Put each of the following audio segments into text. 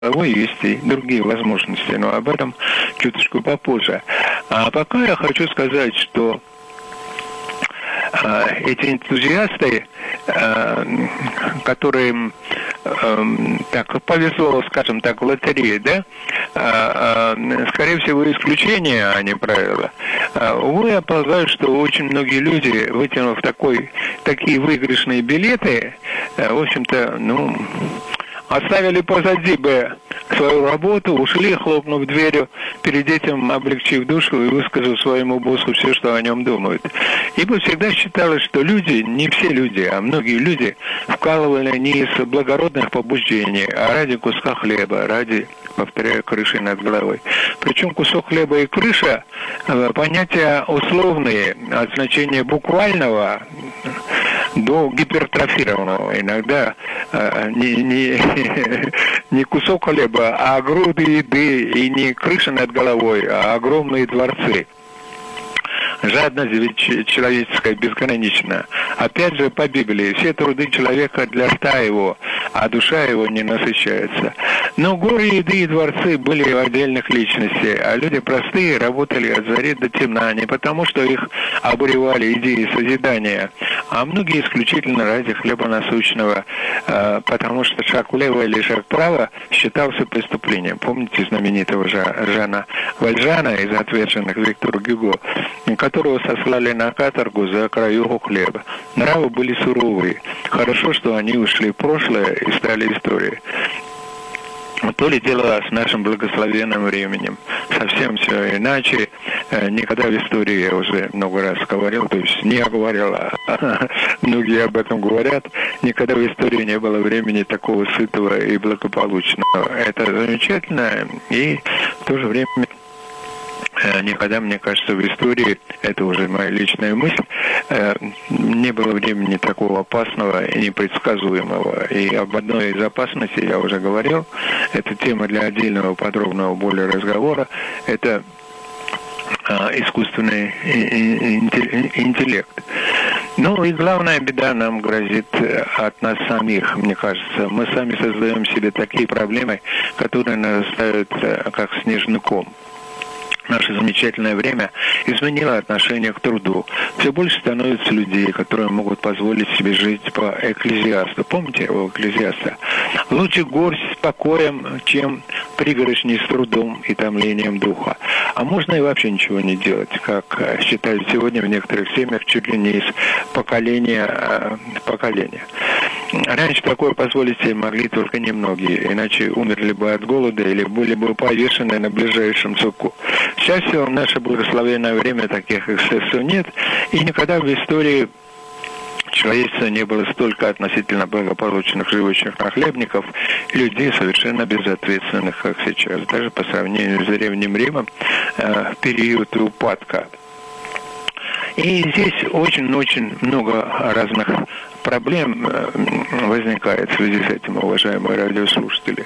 есть и другие возможности, но об этом чуточку попозже. А пока я хочу сказать, что эти энтузиасты, которым так повезло, скажем так, в лотерее, да, скорее всего, исключение, а не правило. Увы, я полагаю, что очень многие люди, вытянув такие выигрышные билеты, в общем-то, оставили позади бы свою работу, ушли, хлопнув дверью, перед этим облегчив душу и высказав своему боссу все, что о нем думают. Ибо всегда считалось, что люди, не все люди, а многие люди вкалывали не из благородных побуждений, а ради куска хлеба, ради, повторяю, крыши над головой. Причем кусок хлеба и крыша – понятия условные, от значения буквального до гипертрофированного. Иногда не кусок хлеба, а груды еды, и не крыша над головой, а огромные дворцы. Жадность ведь человеческая безгранична. Опять же, по Библии, все труды человека для рта его, а душа его не насыщается. Но горы еды и дворцы были у отдельных личностей, а люди простые работали от зари до темна, не потому что их обуревали идеи созидания, а многие исключительно ради хлеба насущного, потому что шаг влево или шаг вправо считался преступлением. Помните знаменитого Жана Вальжана из «Отверженных» Виктора Гюго, которого сослали на каторгу за краюху хлеба. Нравы были суровые. Хорошо, что они ушли в прошлое и стали историей. То ли дело с нашим благословенным временем. Совсем все иначе. Никогда в истории, я уже много раз говорил, то есть не я говорил, а многие об этом говорят, никогда в истории не было времени такого сытого и благополучного. Это замечательно, и в то же время никогда, мне кажется, в истории, это уже моя личная мысль, не было времени такого опасного и непредсказуемого. И об одной из опасностей я уже говорил, это тема для отдельного подробного более разговора, это искусственный интеллект. Ну и главная беда нам грозит от нас самих, мне кажется. Мы сами создаем себе такие проблемы, которые нарастают как снежный ком. Наше замечательное время изменило отношение к труду. Все больше становится людей, которые могут позволить себе жить по Экклезиасту. Помните его Экклезиаста? Лучше горсть с покоем, чем пригоршни с трудом и томлением духа. А можно и вообще ничего не делать, как считают сегодня в некоторых семьях чуть ли не из поколения в поколение. Раньше такое позволить себе могли только немногие, иначе умерли бы от голода или были бы повешены на ближайшем суку. К счастью, в наше благословенное время таких эксцессов нет, и никогда в истории человечества не было столько относительно благополучных живущих нахлебников, людей совершенно безответственных, как сейчас, даже по сравнению с Древним Римом в период упадка. И здесь очень-очень много разных проблем возникает в связи с этим, уважаемые радиослушатели.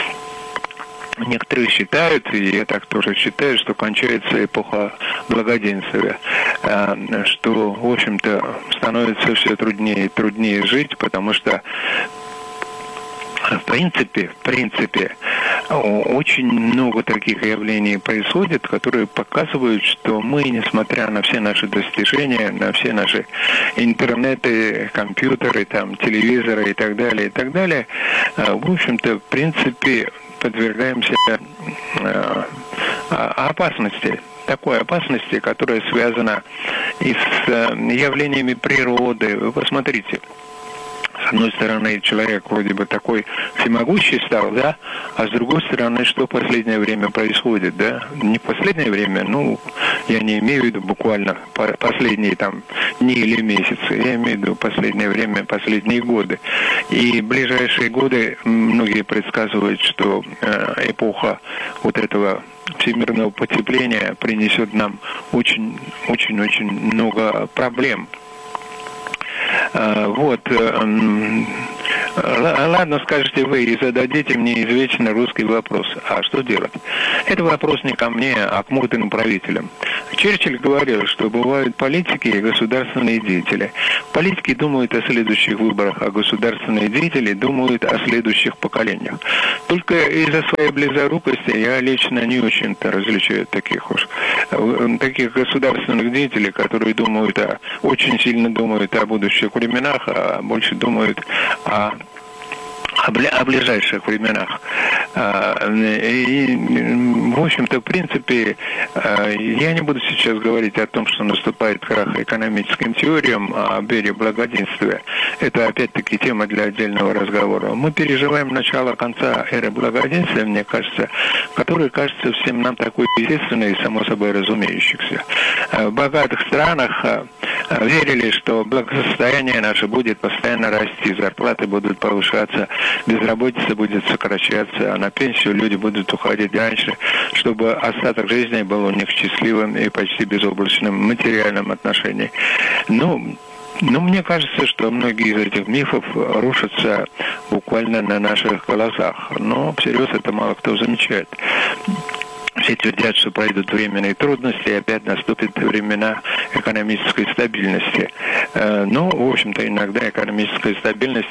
Некоторые считают, и я так тоже считаю, что кончается эпоха благоденствия, что, в общем-то, становится все труднее и труднее жить, потому что в принципе, очень много таких явлений происходит, которые показывают, что мы, несмотря на все наши достижения, на все наши интернеты, компьютеры, там, телевизоры и так далее, в общем-то, в принципе, подвергаемся опасности. Такой опасности, которая связана и с явлениями природы. Вы посмотрите. С одной стороны, человек вроде бы такой всемогущий стал, да, а с другой стороны, что в последнее время происходит, да? Не в последнее время, я не имею в виду буквально последние там дни или месяцы, я имею в виду последнее время, последние годы. И в ближайшие годы многие предсказывают, что эпоха вот этого всемирного потепления принесет нам очень-очень много проблем. Ладно, скажете вы, и зададите мне извечный русский вопрос. А что делать? Это вопрос не ко мне, а к мудрым правителям. Черчилль говорил, что бывают политики и государственные деятели. Политики думают о следующих выборах, а государственные деятели думают о следующих поколениях. Только из-за своей близорукости я лично не очень-то различаю таких государственных деятелей, которые очень сильно думают о будущих временах, а больше думают о ближайших временах. И, в общем-то, в принципе, я не буду сейчас говорить о том, что наступает крах экономическим теориям, о эре благоденствия. Это, опять-таки, тема для отдельного разговора. Мы переживаем начало конца эры благоденствия, мне кажется, который кажется всем нам такой естественной и само собой разумеющийся. В богатых странах верили, что благосостояние наше будет постоянно расти, зарплаты будут повышаться, безработица будет сокращаться, а на пенсию люди будут уходить раньше, чтобы остаток жизни был у них счастливым и почти безоблачным в материальном отношении. Ну, мне кажется, что многие из этих мифов рушатся буквально на наших глазах. Но всерьез это мало кто замечает. Все твердят, что пройдут временные трудности, и опять наступят времена экономической стабильности. Ну, в общем-то, иногда экономическая стабильность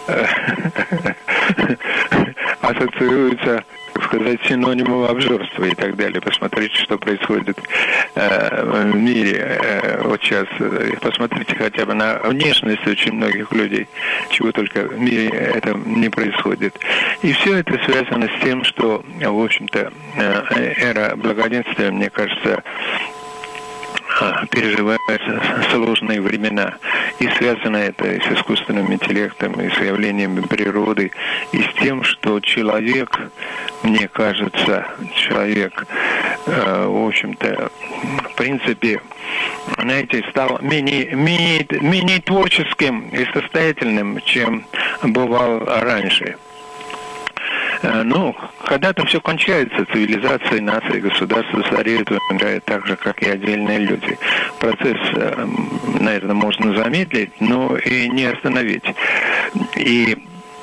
ассоциируется, так сказать, синонимом обжорства и так далее. Посмотрите, что происходит в мире вот сейчас. Посмотрите хотя бы на внешность очень многих людей, чего только в мире это не происходит. И все это связано с тем, что, в общем-то, эра благоденствия, мне кажется, переживает сложные времена. И связано это и с искусственным интеллектом, и с явлениями природы, и с тем, что человек, мне кажется, в общем-то, в принципе, знаете, стал менее творческим и состоятельным, чем бывал раньше. Ну, когда-то все кончается, цивилизация, нации, государства стареют, умирают так же, как и отдельные люди. Процесс, наверное, можно замедлить, но и не остановить. И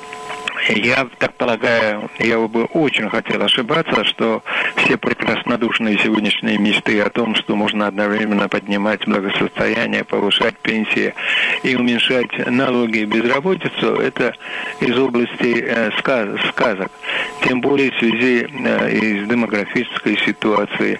я так полагаю, я бы очень хотел ошибаться, что все прекраснодушные сегодняшние мечты о том, что можно одновременно поднимать благосостояние, повышать пенсии и уменьшать налоги и безработицу, это из области сказок. Тем более в связи и с демографической ситуацией,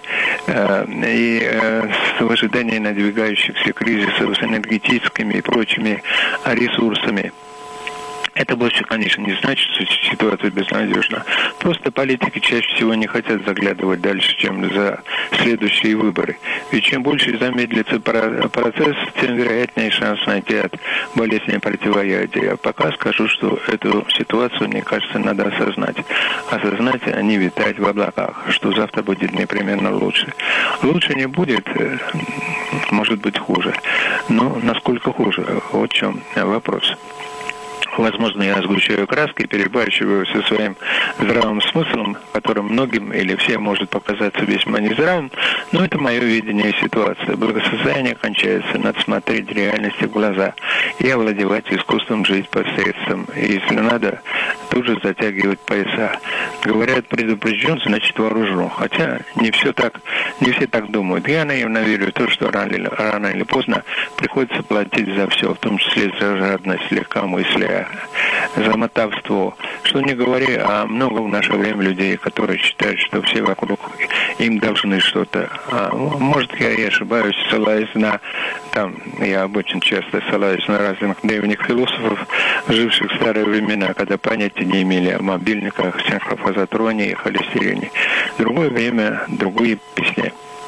и с ожиданием надвигающихся кризисов с энергетическими и прочими ресурсами. Это больше, конечно, не значит, что ситуация безнадежна. Просто политики чаще всего не хотят заглядывать дальше, чем за следующие выборы. Ведь чем больше замедлится процесс, тем вероятнее шанс найти от болезни противоядия. Пока скажу, что эту ситуацию, мне кажется, надо осознать. Осознать, а не витать в облаках, что завтра будет непременно лучше. Лучше не будет, может быть хуже. Но насколько хуже? Вот в чем вопрос. Возможно, я сгущаю краски, перебарщиваю со своим здравым смыслом, которым многим или всем может показаться весьма нездравым, но это мое видение ситуации. Благосостояние кончается, надо смотреть реальности в глаза и овладевать искусством жить посредством. И если надо, тут же затягивать пояса. Говорят, предупрежден, значит вооружен. Хотя не все так думают. Я наивно верю в то, что рано или поздно приходится платить за все, в том числе за жадность, легкомыслие, за мотовство. Что не говори, а много в наше время людей, которые считают, что все вокруг им должны что-то. Может, я и ошибаюсь, ссылаясь на я очень часто ссылаюсь на разных древних философов, живших в старые времена, когда понятия не имели о мобильниках, синхрофазотроне и холестерине. Другое время, другие песни.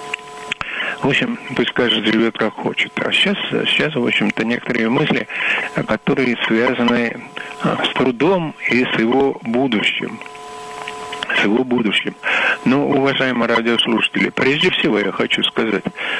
В общем, пусть каждый живет как хочет. А сейчас, в общем-то, некоторые мысли, которые связаны с трудом и с его будущим. Но, уважаемые радиослушатели, прежде всего я хочу сказать,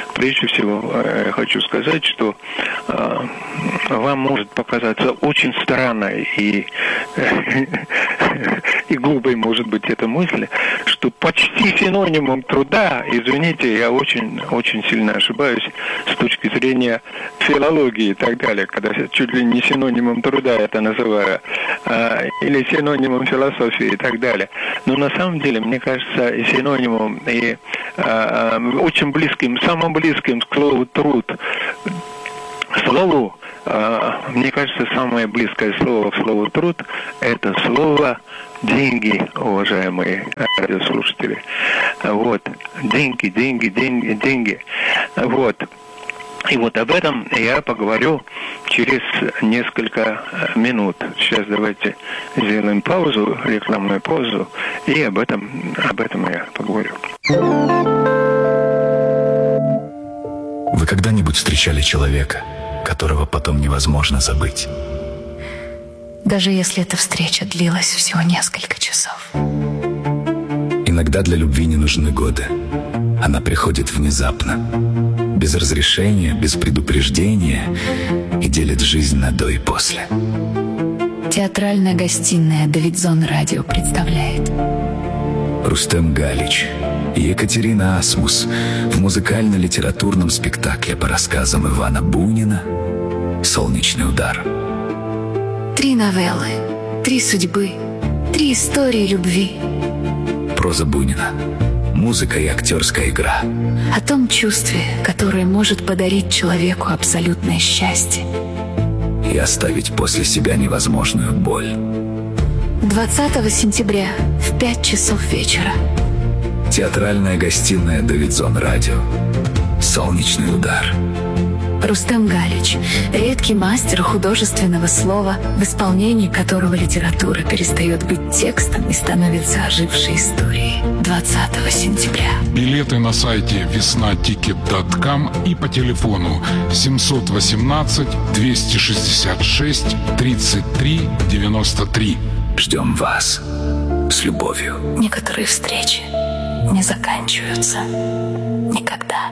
что вам может показаться очень странной и глупой, может быть, эта мысль, что что почти синонимом труда, извините, я очень, очень сильно ошибаюсь с точки зрения филологии и так далее, когда чуть ли не синонимом труда это называю, или синонимом философии и так далее. Но на самом деле, мне кажется, и синонимом, и очень близким, самым близким к слову «труд», слову, мне кажется, самое близкое слово к слову «труд» – это слово «деньги», уважаемые радиослушатели. Вот. Деньги, деньги, деньги, деньги. Вот. И вот об этом я поговорю через несколько минут. Сейчас давайте сделаем паузу, рекламную паузу, и об этом я поговорю. Вы когда-нибудь встречали человека, которого потом невозможно забыть? Даже если эта встреча длилась всего несколько часов. Иногда для любви не нужны годы. Она приходит внезапно, без разрешения, без предупреждения, и делит жизнь на до и после. Театральная гостиная «Давидзон Радио» представляет Рустем Галич и Екатерина Асмус в музыкально-литературном спектакле по рассказам Ивана Бунина «Солнечный удар». 3 новеллы, 3 судьбы, 3 истории любви. Проза Бунина, музыка и актерская игра. О том чувстве, которое может подарить человеку абсолютное счастье. И оставить после себя невозможную боль. 20 сентября в 5 часов вечера. Театральная гостиная «Давидзон Радио». «Солнечный удар». Рустем Галич – редкий мастер художественного слова, в исполнении которого литература перестает быть текстом и становится ожившей историей. 20 сентября. Билеты на сайте веснатикет.ком и по телефону 718 266 33 93. Ждем вас с любовью. Некоторые встречи не заканчиваются никогда.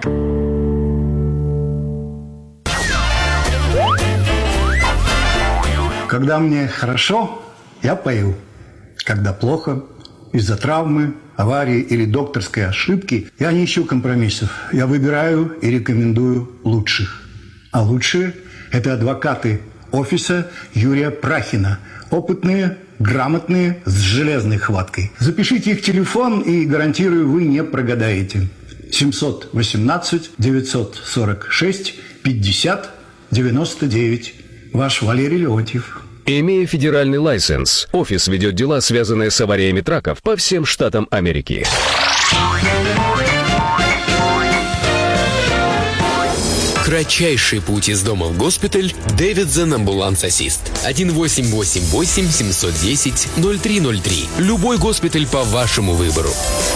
Когда мне хорошо, я пою. Когда плохо, из-за травмы, аварии или докторской ошибки, я не ищу компромиссов. Я выбираю и рекомендую лучших. А лучшие – это адвокаты офиса Юрия Прахина. Опытные, грамотные, с железной хваткой. Запишите их телефон, и, гарантирую, вы не прогадаете. 718 946 50 99. Ваш Валерий Леонтьев. Имея федеральный лайсенс, офис ведет дела, связанные с авариями траков по всем штатам Америки. Кратчайший путь из дома в госпиталь – Davidson Ambulance Assist. 1888 710 0303. Любой госпиталь по вашему выбору.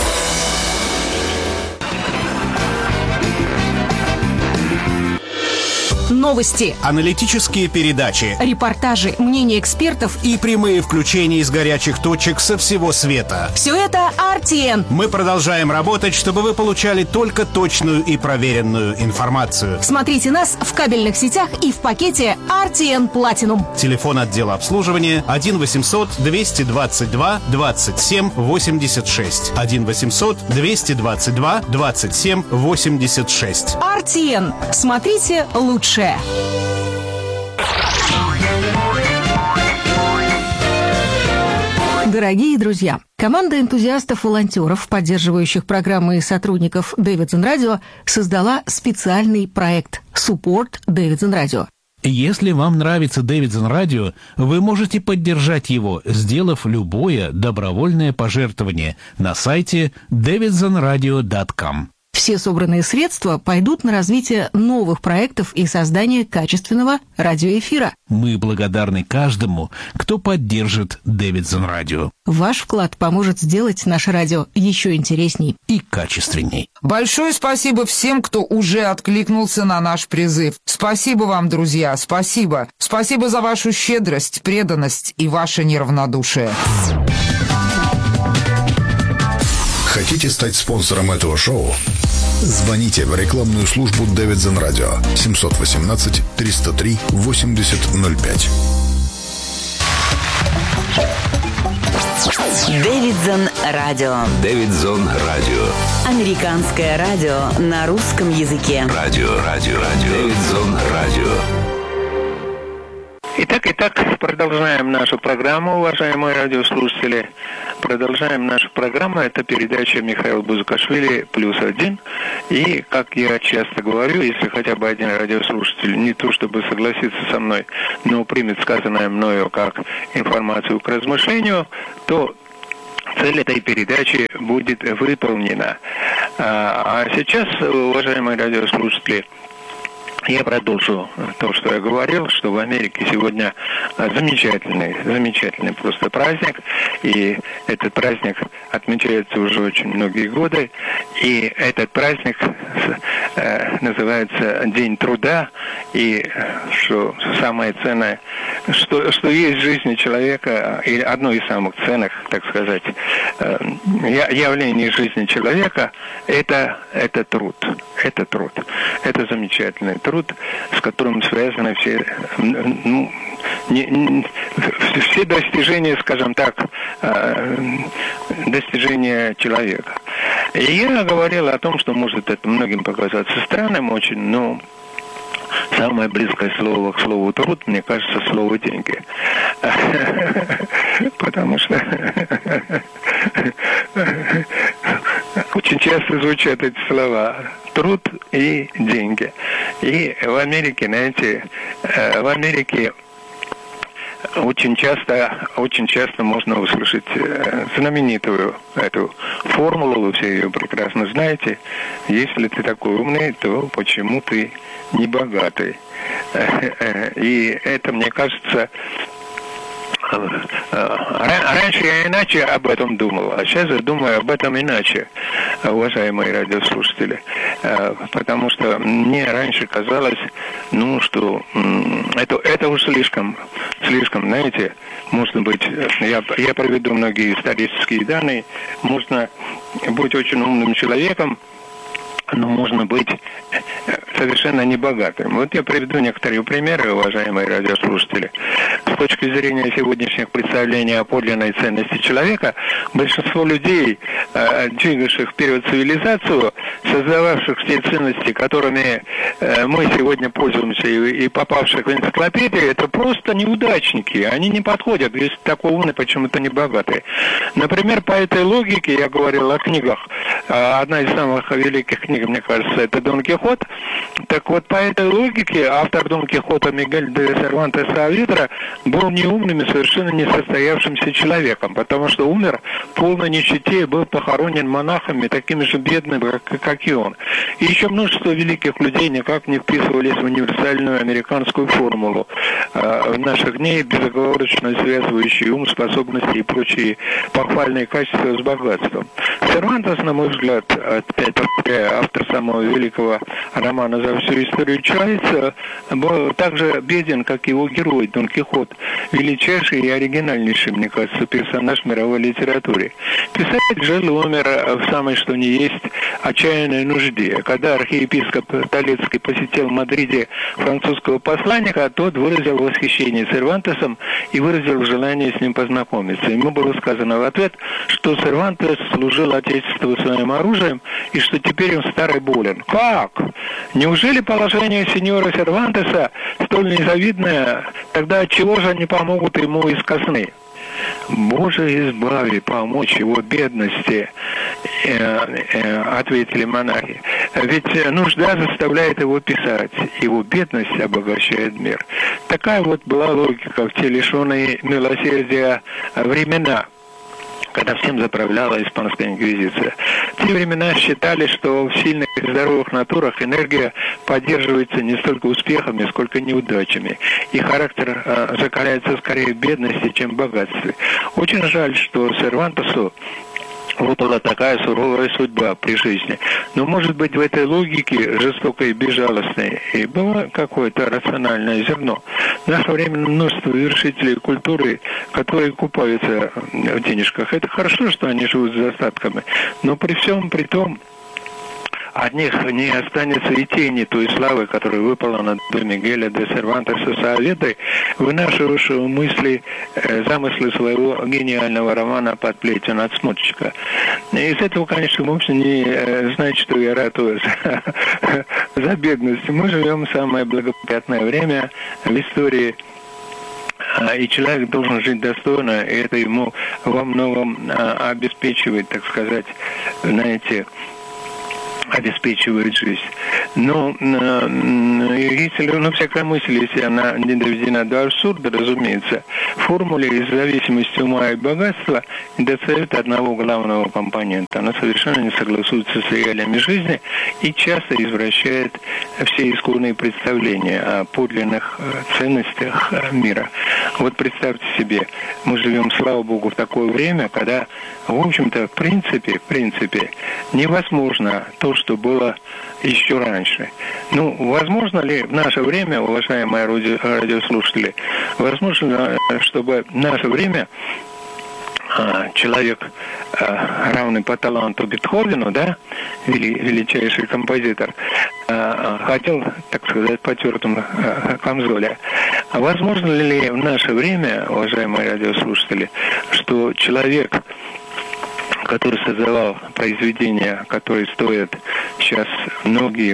Новости, аналитические передачи, репортажи, мнения экспертов и прямые включения из горячих точек со всего света. Все это RTN. Мы продолжаем работать, чтобы вы получали только точную и проверенную информацию. Смотрите нас в кабельных сетях и в пакете RTN Platinum. Телефон отдела обслуживания 1 800 222 27 86. 1 800 222 27 86. RTN. Смотрите лучшее. Дорогие друзья, команда энтузиастов-волонтеров, поддерживающих программы и сотрудников Davidson Radio, создала специальный проект «Support Davidson Radio». Если вам нравится Davidson Radio, вы можете поддержать его, сделав любое добровольное пожертвование на сайте davidsonradio.com. Все собранные средства пойдут на развитие новых проектов и создание качественного радиоэфира. Мы благодарны каждому, кто поддержит Davidson Radio. Ваш вклад поможет сделать наше радио еще интересней и качественней. Большое спасибо всем, кто уже откликнулся на наш призыв. Спасибо вам, друзья, спасибо. Спасибо за вашу щедрость, преданность и ваше неравнодушие. Хотите стать спонсором этого шоу? Звоните в рекламную службу Davidson Radio 718 303 8005. Дэвидсон Радио. Дэвидсон Радио. Американское радио на русском языке. Радио. Дэвидсон Радио. Итак, продолжаем нашу программу, уважаемые радиослушатели. Продолжаем нашу программу. Это передача Михаила Бузукашвили «+1». И, как я часто говорю, если хотя бы один радиослушатель не то чтобы согласится со мной, но примет сказанное мною как информацию к размышлению, то цель этой передачи будет выполнена. А сейчас, уважаемые радиослушатели, я продолжу то, что я говорил, что в Америке сегодня замечательный просто праздник. И этот праздник отмечается уже очень многие годы. И этот праздник называется День труда. И что самое ценное, что есть в жизни человека, и одно из самых ценных, так сказать, явлений жизни человека, это труд. Это замечательный труд, с которым связаны все достижения, скажем так, достижения человека. И я говорил о том, что может это многим показаться странным очень, но самое близкое слово к слову труд, мне кажется, слово деньги. Потому что очень часто звучат эти слова: труд и деньги. И в Америке, знаете, очень часто можно услышать знаменитую эту формулу, вы все ее прекрасно знаете: если ты такой умный, то почему ты не богатый? И это, мне кажется, раньше я иначе об этом думал, а сейчас я думаю об этом иначе, уважаемые радиослушатели. Потому что мне раньше казалось, что это уж слишком, знаете, можно быть, я приведу многие исторические данные, можно быть очень умным человеком, но можно быть совершенно небогатым. Вот я приведу некоторые примеры, уважаемые радиослушатели. С точки зрения сегодняшних представлений о подлинной ценности человека, большинство людей, двигавших вперед цивилизацию, создававших те ценности, которыми мы сегодня пользуемся, и попавших в энциклопедию, это просто неудачники. Они не подходят, если такой умный, почему-то не богатый. Например, по этой логике, я говорил о книгах, одна из самых великих книг, мне кажется, это «Дон Кихот». Так вот, по этой логике, автор «Дон Кихота» Мигель де Сервантес Саавидра был неумным и совершенно несостоявшимся человеком, потому что умер в полной нищете и был похоронен монахами, такими же бедными, как и он. И еще множество великих людей никак не вписывались в универсальную американскую формулу наших дней, безоговорочно связывающие ум, способности и прочие похвальные качества с богатством. Сервантес, на мой взгляд, опять повторяю, автор самого великого романа за всю историю человечества, был так же беден, как его герой Дон Кихот, величайший и оригинальнейший, мне кажется, персонаж мировой литературы. Писатель жил и умер в самой что ни есть отчаянной нужде. Когда архиепископ Толецкий посетил в Мадриде французского посланника, тот выразил восхищение Сервантесом и выразил желание с ним познакомиться. Ему было сказано в ответ, что Сервантес служил Отечеству своим оружием и что теперь он старый болен. Как? Неужели положение сеньора Сервантеса столь незавидное? Тогда отчего же они помогут ему из казны? «Боже, избави, помочь его бедности», ответили монахи. Ведь нужда заставляет его писать, его бедность обогащает мир. Такая вот была логика в те лишенные милосердия времена, когда всем заправляла испанская инквизиция. В те времена считали, что в сильных и здоровых натурах энергия поддерживается не столько успехами, сколько неудачами. И характер закаляется скорее в бедности, чем в богатстве. Очень жаль, что Сервантесу выпала такая суровая судьба при жизни. Но, может быть, в этой логике, жестокой и безжалостной, и было какое-то рациональное зерно. В наше время множество вершителей культуры, которые купаются в денежках. Это хорошо, что они живут с достатками, но при всем при том, от них не останется и тени той славы, которая выпала над Мигеля де Сервантеса Сааведой, вынашивавшего мысли, замыслы своего гениального романа «Под плетью надсмотрщика». Из этого, конечно, вовсе не значит, что я ратую за бедность. Мы живем в самое благоприятное время в истории, и человек должен жить достойно, и это ему во многом обеспечивает, так сказать, знаете, обеспечивает жизнь. Но если, всякая мысль, если она не доведена до абсурда, разумеется, в формуле из зависимости ума и богатства недостает одного главного компонента. Она совершенно не согласуется с реалиями жизни и часто извращает все исконные представления о подлинных ценностях мира. Вот представьте себе, мы живем, слава Богу, в такое время, когда, в общем-то, в принципе, невозможно то, что было еще раньше. Возможно ли в наше время, уважаемые радиослушатели, возможно, чтобы в наше время человек, равный по таланту Бетховену, да, величайший композитор, хотел, так сказать, потертым камзоле. А возможно ли в наше время, уважаемые радиослушатели, что человек, который создавал произведения, которые стоят сейчас многие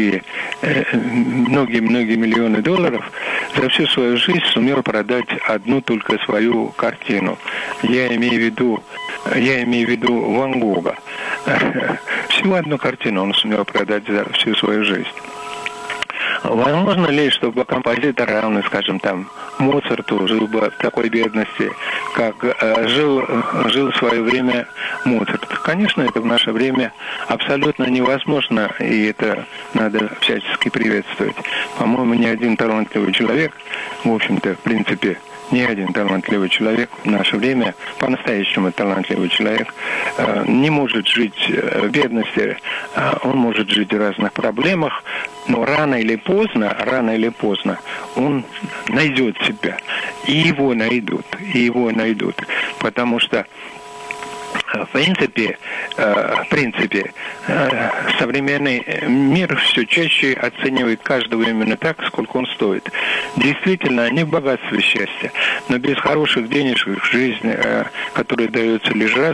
миллионы долларов, за всю свою жизнь сумел продать одну только свою картину. Я имею в виду Ван Гога. Всего одну картину он сумел продать за всю свою жизнь. Возможно ли, чтобы композитор, равный, скажем, Моцарту, жил бы в такой бедности, как жил в свое время Моцарт? Конечно, это в наше время абсолютно невозможно, и это надо всячески приветствовать. По-моему, ни один талантливый человек, в общем-то, в принципе, ни один талантливый человек в наше время, по-настоящему талантливый человек, не может жить в бедности, он может жить в разных проблемах, но рано или поздно он найдет себя, и его найдут, потому что в принципе, современный мир все чаще оценивает каждого именно так, сколько он стоит. Действительно, не в богатстве счастья, но без хороших денежек жизнь, которая дается лишь раз,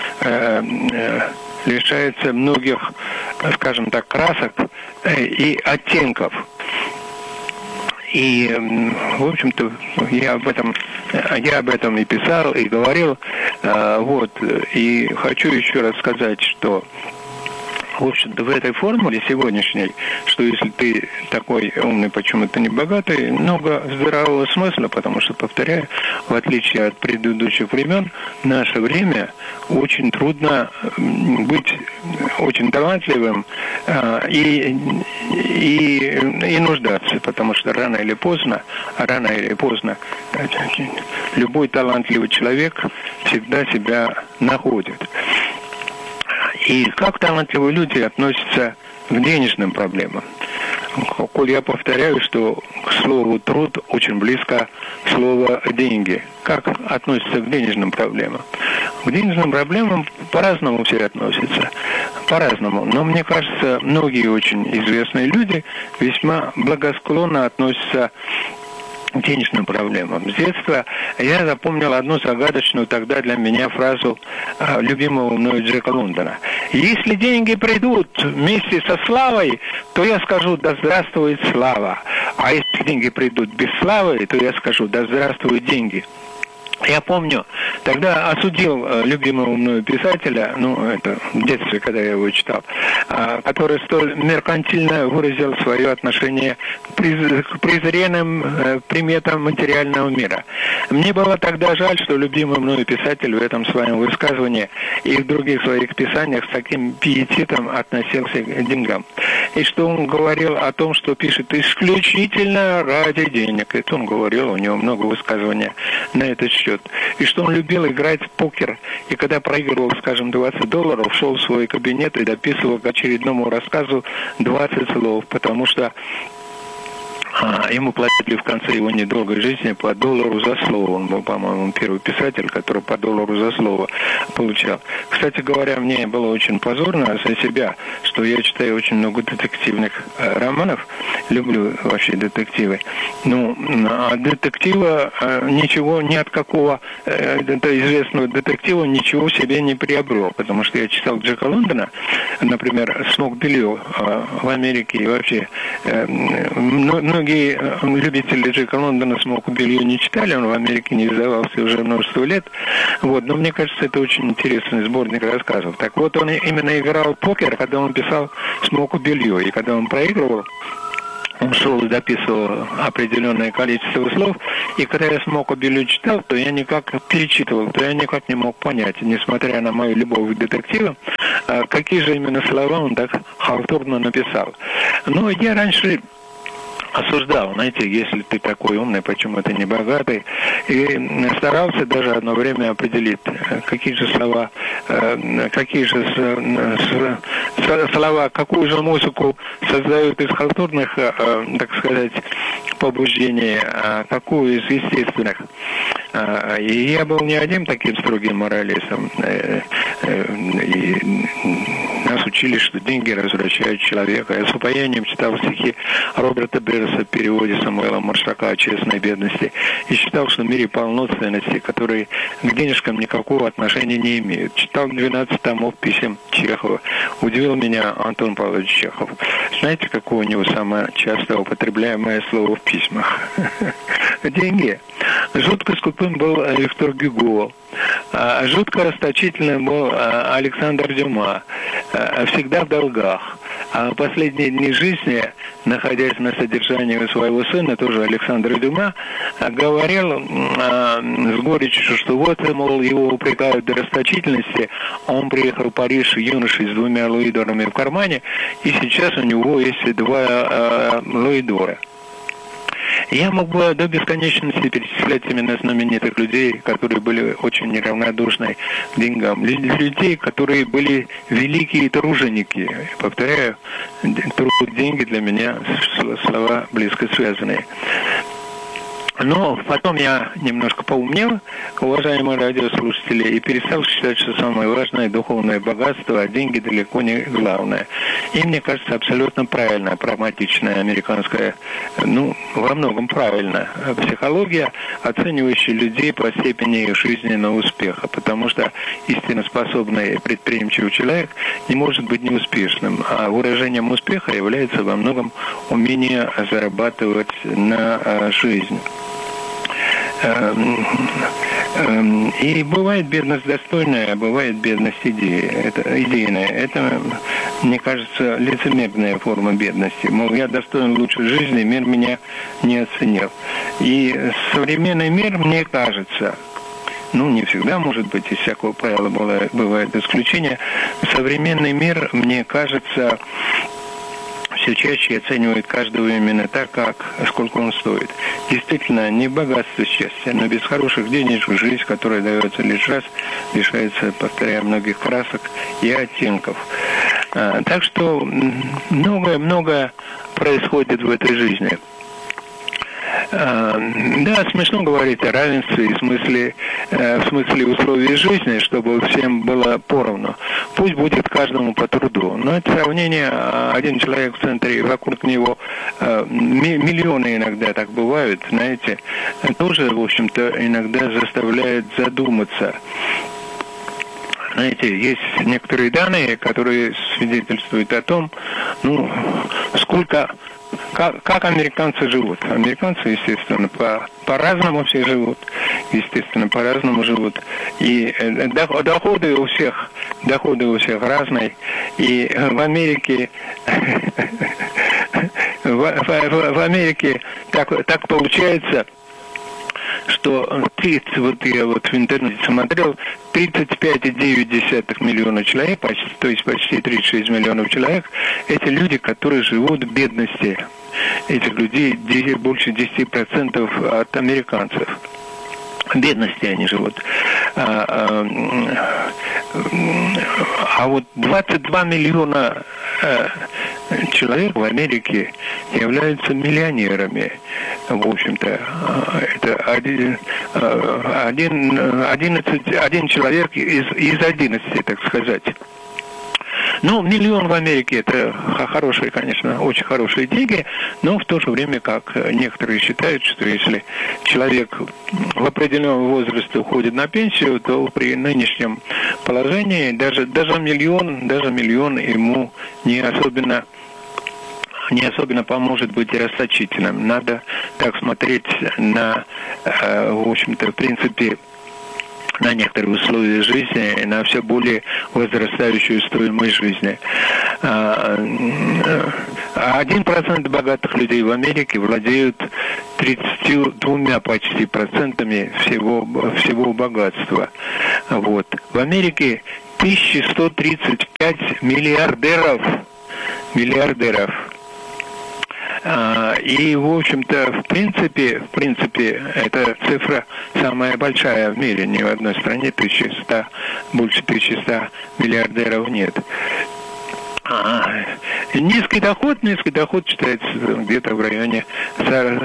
лишается многих, скажем так, красок и оттенков. И, в общем-то, я об этом и писал, и говорил. И хочу еще раз сказать, что, в общем-то, в этой формуле сегодняшней, что если ты такой умный, почему ты не богатый, много здравого смысла, потому что, повторяю, в отличие от предыдущих времен, в наше время очень трудно быть очень талантливым и нуждаться, потому что рано или поздно любой талантливый человек всегда себя находит. И как талантливые люди относятся к денежным проблемам? Коль я повторяю, что к слову «труд» очень близко слово «деньги». Как относятся к денежным проблемам? К денежным проблемам по-разному все относятся. По-разному. Но мне кажется, многие очень известные люди весьма благосклонно относятся к денежным проблемам. С детства я запомнил одну загадочную тогда для меня фразу любимого мною Джека Лондона. Если деньги придут вместе со славой, то я скажу «да здравствует слава». А если деньги придут без славы, то я скажу «да здравствуют деньги». Я помню, тогда осудил любимого мною писателя, это в детстве, когда я его читал, который столь меркантильно выразил свое отношение к презренным приметам материального мира. Мне было тогда жаль, что любимый мною писатель в этом своем высказывании и в других своих писаниях с таким пиететом относился к деньгам. И что он говорил о том, что пишет исключительно ради денег. Это он говорил, у него много высказываний на этот счет. И что он любил играть в покер. И когда проигрывал, скажем, $20, шел в свой кабинет и дописывал к очередному рассказу 20 слов. Потому что Ему платили в конце его недолгой жизни по $1 за слово. Он был, по-моему, первый писатель, который по $1 за слово получал. Кстати говоря, мне было очень позорно за себя, что я читаю очень много детективных романов. Люблю вообще детективы. Ну, от детектива ничего, ни от какого известного детектива ничего себе не приобрел. Потому что я читал Джека Лондона, например, «Смок белье» в Америке и вообще. Многие любители Джека Лондона «Смок белье» не читали, он в Америке не издавался уже множество лет. Вот, но мне кажется, это очень интересный сборник рассказов. Так вот, он именно играл в покер, когда он писал «Смок белье», и когда он проигрывал, он шел и записывал определенное количество слов, и когда я «Смок белье» читал, то я никак перечитывал, то я никак не мог понять, несмотря на мою любовь к детективам, какие же именно слова он так халтурно написал. Но я раньше осуждал, знаете, если ты такой умный, почему ты не богатый, и старался даже одно время определить, какие же слова, какую же музыку создают из халтурных, так сказать, побуждений, а какую из естественных. И я был не одним таким строгим моралистом. И нас учили, что деньги развращают человека. Я с упоением читал стихи Роберта Берреса в переводе Самуэла Маршака о честной бедности и считал, что в мире полно ценностей, которые к денежкам никакого отношения не имеют. Читал 12 томов писем Чехова. Удивил меня Антон Павлович Чехов. Знаете, какое у него самое часто употребляемое слово в письмах? Деньги. Жутко скупым был Виктор Гюго. Жутко расточительным был Александр Дюма. Всегда в долгах. А последние дни жизни, находясь на содержании у своего сына, тоже Александр Дюма, говорил с горечью, что вот, мол, его упрекают в расточительности. Он приехал в Париж юношей с 2 луидорами в кармане, и сейчас у него есть 2 луидора. Я мог бы до бесконечности перечислять именно знаменитых людей, которые были очень неравнодушны к деньгам. Людей, которые были великие труженики. Повторяю, труд, деньги для меня слова близко связанные. Но потом я немножко поумнел, уважаемые радиослушатели, и перестал считать, что самое важное духовное богатство, а деньги далеко не главное. И мне кажется, абсолютно правильная, прагматичная американская, во многом правильная психология, оценивающая людей по степени их жизненного успеха, потому что истинно способный предприимчивый человек не может быть неуспешным, а выражением успеха является во многом умение зарабатывать на жизнь. И бывает бедность достойная, а бывает бедность идейная. Это, мне кажется, лицемерная форма бедности. Мол, я достоин лучшей жизни, мир меня не оценил. И современный мир, мне кажется, не всегда, может быть, из всякого правила бывает исключение, современный мир, мне кажется, все чаще оценивает каждого именно так, сколько он стоит. Действительно, не богатство счастья, но без хороших денежек жизнь, которая дается лишь раз, лишается, повторяю, многих красок и оттенков. Так что многое происходит в этой жизни. Да, смешно говорить о равенстве в смысле условий жизни, чтобы всем было поровну. Пусть будет каждому по труду. Но это сравнение, один человек в центре, вокруг него миллионы иногда так бывают, знаете, тоже, в общем-то, иногда заставляет задуматься. Знаете, есть некоторые данные, которые свидетельствуют о том, как американцы живут. Американцы, естественно, по-разному все живут. Естественно, по-разному живут. И доходы у всех разные. И в Америке в Америке так получается, что я в интернете смотрел, 35,9 миллиона человек, то есть почти 36 миллионов человек, это люди, которые живут в бедности. Этих людей больше 10% от американцев. В бедности они живут. А вот 22 миллиона человек в Америке являются миллионерами. В общем-то, это один человек из 11, так сказать. Ну, миллион в Америке – это хорошие, конечно, очень хорошие деньги, но в то же время, как некоторые считают, что если человек в определенном возрасте уходит на пенсию, то при нынешнем положении даже миллион ему не особенно поможет быть расточительным. Надо так смотреть на, в общем-то, в принципе, на некоторые условия жизни, на все более возрастающую стоимость жизни. 1% богатых людей в Америке владеют 32 почти процентами всего богатства. Вот. В Америке 1135 миллиардеров. И, в общем-то, в принципе, эта цифра самая большая в мире. Ни в одной стране больше 1100 миллиардеров нет. Низкий доход считается где-то в районе 40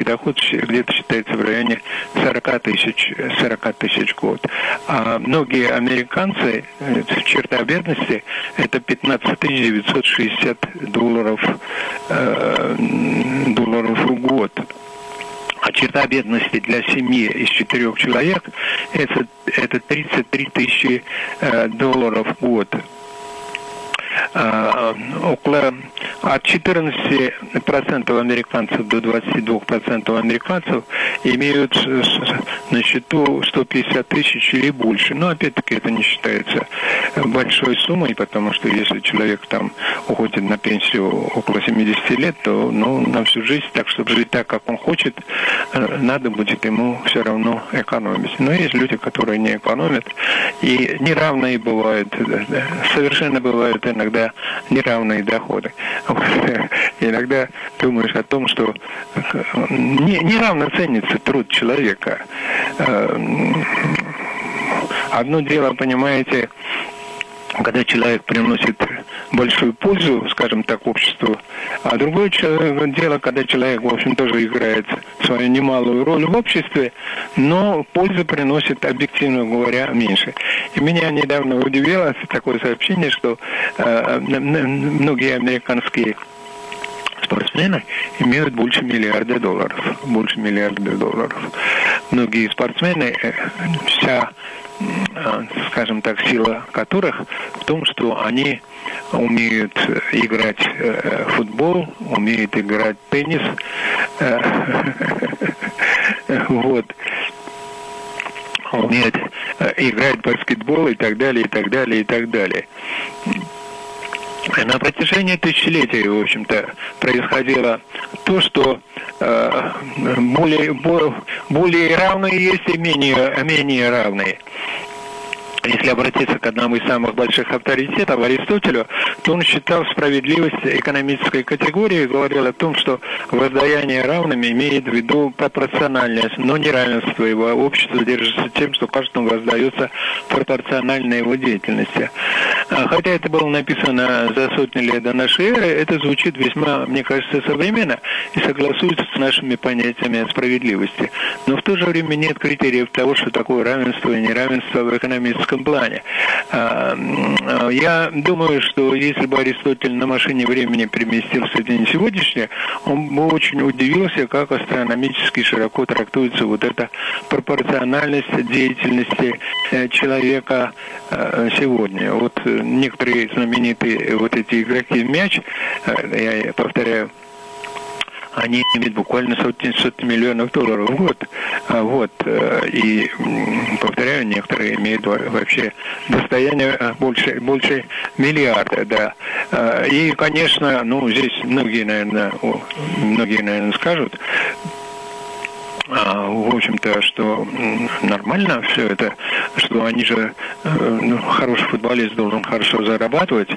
тысяч в год. А многие американцы, черта бедности, это 15 960 долларов в год. А черта бедности для семьи из 4 человек это 33 тысячи долларов в год. Около от 14% американцев до 22% американцев имеют на счету 150 тысяч или больше. Но опять-таки это не считается большой суммой, потому что если человек там уходит на пенсию около 70 лет, то на всю жизнь, так чтобы жить так, как он хочет, надо будет ему все равно экономить. Но есть люди, которые не экономят, и неравные бывают, совершенно бывают иногда неравные доходы. Иногда думаешь о том, что неравно ценится труд человека. Одно дело, понимаете, когда человек приносит большую пользу, скажем так, обществу, а другое дело, когда человек, в общем, тоже играет свою немалую роль в обществе, но пользу приносит, объективно говоря, меньше. И меня недавно удивило такое сообщение, что многие американские спортсмены имеют больше миллиарда долларов. Многие спортсмены, вся, скажем так, сила которых в том, что они умеют играть в футбол, умеют играть в теннис, вот, умеют играть в баскетбол и так далее, и так далее, и так далее. На протяжении тысячелетий, в общем-то, происходило то, что более равные есть и менее равные. Если обратиться к одному из самых больших авторитетов, Аристотелю, то он считал справедливость экономической категории и говорил о том, что воздаяние равным имеет в виду пропорциональность, но неравенство его общества держится тем, что каждому воздается пропорционально его деятельности. Хотя это было написано за сотни лет до нашей эры, это звучит весьма, мне кажется, современно и согласуется с нашими понятиями справедливости. Но в то же время нет критериев того, что такое равенство и неравенство в экономическом плане. Я думаю, что если бы Аристотель на машине времени переместился в день сегодняшний, он бы очень удивился, как астрономически широко трактуется вот эта пропорциональность деятельности человека сегодня. Вот некоторые знаменитые вот эти игроки в мяч, я повторяю, они имеют буквально сотни миллионов долларов в год. Вот. И, повторяю, некоторые имеют вообще достояние больше миллиарда, да. И, конечно, здесь многие, наверное, скажут, в общем-то, что нормально все это, что они же, хороший футболист должен хорошо зарабатывать,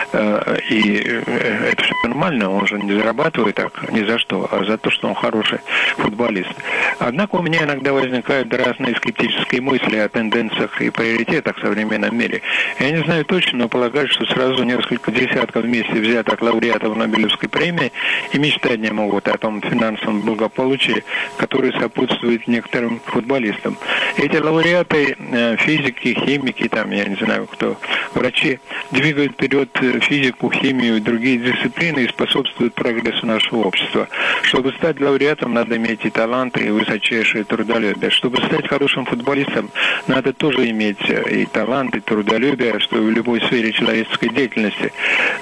и это все нормально, он же не зарабатывает так ни за что, а за то, что он хороший футболист. Однако у меня иногда возникают разные скептические мысли о тенденциях и приоритетах в современном мире. Я не знаю точно, но полагаю, что сразу несколько десятков вместе взятых лауреатов Нобелевской премии и мечтать не могут о том финансовом благополучии, который сопутствует некоторым футболистам. Эти лауреаты, физики, химики, там, я не знаю кто, врачи, двигают вперед физику, химию и другие дисциплины и способствуют прогрессу нашего общества. Чтобы стать лауреатом, надо иметь и талант, и высочайшее трудолюбие. Чтобы стать хорошим футболистом, надо тоже иметь и талант, и трудолюбие, что в любой сфере человеческой деятельности.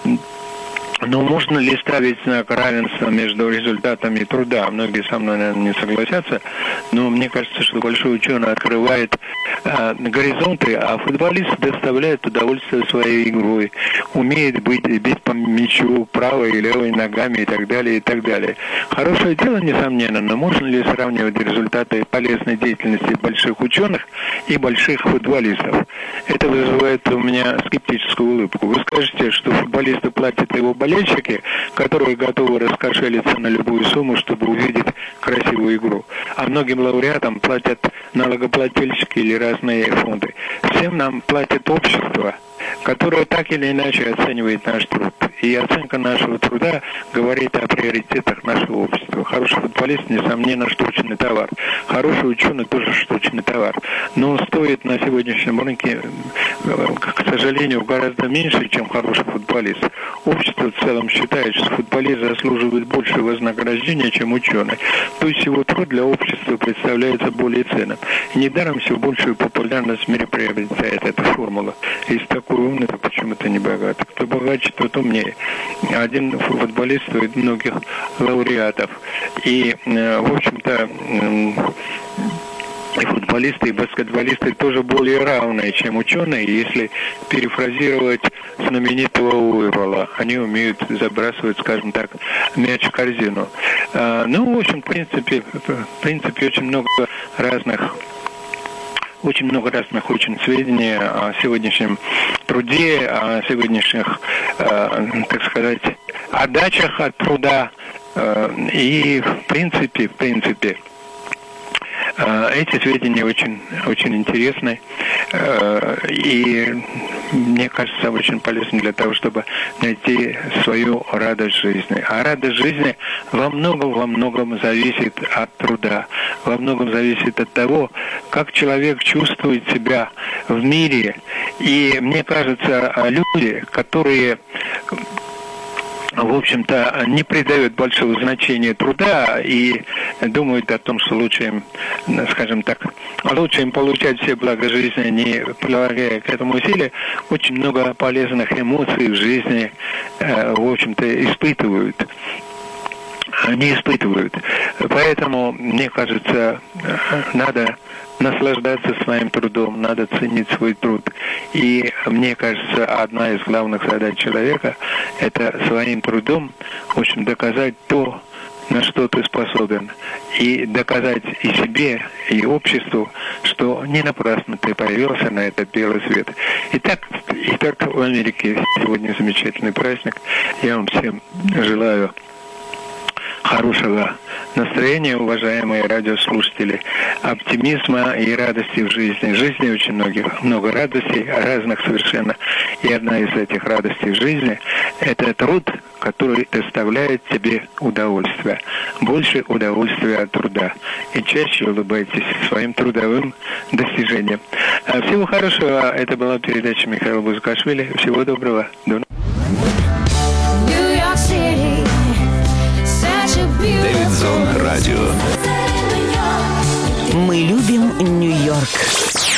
Но можно ли ставить знак равенства между результатами труда? Многие со мной, наверное, не согласятся, но мне кажется, что большой ученый открывает горизонты, а футболист доставляет удовольствие своей игрой, умеет бить по мячу правой и левой ногами и так далее, и так далее. Хорошее дело, несомненно, но можно ли сравнивать результаты полезной деятельности больших ученых и больших футболистов? Это вызывает у меня скептическую улыбку. Вы скажете, что футболисты платят его болельщики, которые готовы раскошелиться на любую сумму, чтобы увидеть красивую игру. А многим лауреатам платят налогоплательщики или разные фонды. Всем нам платит общество, которое так или иначе оценивает наш труд. И оценка нашего труда говорит о приоритетах нашего общества. Хороший футболист, несомненно, штучный товар. Хороший ученый тоже штучный товар. Но он стоит на сегодняшнем рынке, к сожалению, гораздо меньше, чем хороший футболист. Общество в целом считает, что футболист заслуживает больше вознаграждения, чем ученый. То есть его труд для общества представляется более ценным. И недаром все большую популярность в мире приобретает эта формула. Из такой умный, то почему-то не богат. Кто богаче, тот умнее. Один футболист стоит многих лауреатов. И, в общем-то, и футболисты, и баскетболисты тоже более равные, чем ученые. Если перефразировать знаменитого Уэйролла, они умеют забрасывать, скажем так, мяч в корзину. Ну, в общем, в принципе, очень много разных сведений о сегодняшнем труде, о сегодняшних, так сказать, отдачах от труда. И в принципе, эти сведения очень, очень интересны и, мне кажется, очень полезны для того, чтобы найти свою радость жизни. А радость жизни во многом зависит от труда, во многом зависит от того, как человек чувствует себя в мире. И мне кажется, люди, которые, в общем-то, не придают большого значения труда и думают о том, что лучше им, скажем так, лучше им получать все блага жизни, не прилагая к этому усилия, очень много полезных эмоций в жизни, в общем-то, не испытывают. Поэтому, мне кажется, надо наслаждаться своим трудом, надо ценить свой труд. И мне кажется, одна из главных задач человека – это своим трудом, в общем, доказать то, на что ты способен, и доказать и себе, и обществу, что не напрасно ты появился на этот белый свет. Итак, в Америке сегодня замечательный праздник. Я вам всем желаю хорошего настроения, уважаемые радиослушатели, оптимизма и радости в жизни. В жизни очень много радостей, разных совершенно. И одна из этих радостей в жизни – это труд, который доставляет тебе удовольствие. Больше удовольствия от труда. И чаще улыбайтесь своим трудовым достижениям. Всего хорошего. Это была передача Михаила Бузукашвили. Всего доброго. Дэвидсон Радио. Мы любим Нью-Йорк.